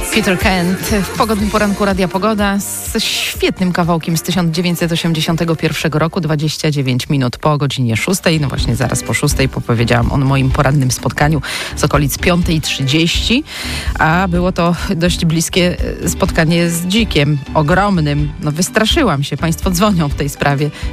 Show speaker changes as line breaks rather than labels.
Peter Kent w pogodnym poranku Radia Pogoda z świetnym kawałkiem z 1981 roku, 29 minut po godzinie 6. No właśnie zaraz po 6 powiedziałam o moim porannym spotkaniu z okolic 5:30, a było to dość bliskie spotkanie z dzikiem, ogromnym. No wystraszyłam się, państwo dzwonią w tej sprawie.